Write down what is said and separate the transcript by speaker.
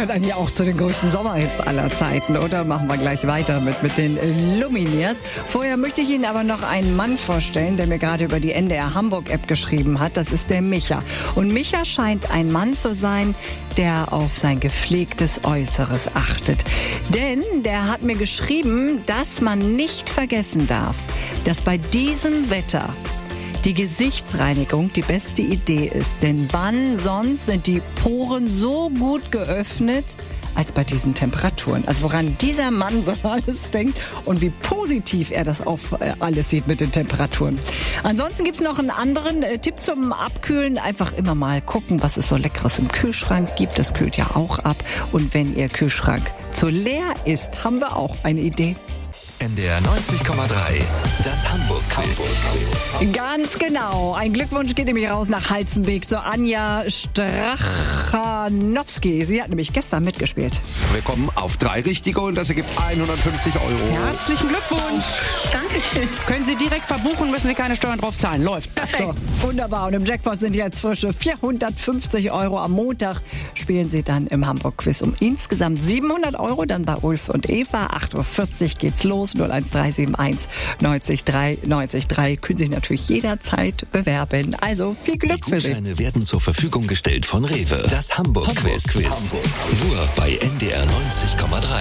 Speaker 1: gehört eigentlich auch zu den größten Sommerhits aller Zeiten, oder? Machen wir gleich weiter mit den Lumineers. Vorher möchte ich Ihnen aber noch einen Mann vorstellen, der mir gerade über die NDR Hamburg-App geschrieben hat. Das ist der Micha. Und Micha scheint ein Mann zu sein, der auf sein gepflegtes Äußeres achtet. Denn der hat mir geschrieben, dass man nicht vergessen darf, dass bei diesem Wetter die Gesichtsreinigung die beste Idee ist. Denn wann sonst sind die Poren so gut geöffnet als bei diesen Temperaturen? Also woran dieser Mann so alles denkt und wie positiv er das auf alles sieht mit den Temperaturen. Ansonsten gibt's noch einen anderen Tipp zum Abkühlen. Einfach immer mal gucken, was es so Leckeres im Kühlschrank gibt. Das kühlt ja auch ab. Und wenn Ihr Kühlschrank zu leer ist, haben wir auch eine Idee.
Speaker 2: NDR 90,3, das Hamburg-Quiz.
Speaker 1: Ganz genau. Ein Glückwunsch geht nämlich raus nach Halzenbeek zu Anja Strachanowski. Sie hat nämlich gestern mitgespielt.
Speaker 3: Wir kommen auf 3 Richtige und das ergibt 150 €.
Speaker 4: Herzlichen Glückwunsch.
Speaker 1: Dankeschön.
Speaker 4: Können Sie direkt verbuchen, müssen Sie keine Steuern drauf zahlen. Läuft.
Speaker 1: So, wunderbar. Und im Jackpot sind jetzt frische 450 €. Am Montag spielen Sie dann im Hamburg-Quiz um insgesamt 700 €. Dann bei Ulf und Eva. 8:40 Uhr geht's los. 01371 90 3 90 3. Können sich natürlich jederzeit bewerben. Also viel Glück
Speaker 2: Die
Speaker 1: für Sie.
Speaker 2: Gutscheine werden zur Verfügung gestellt von Rewe. Das Hamburg-Quiz. Nur bei NDR 90,3.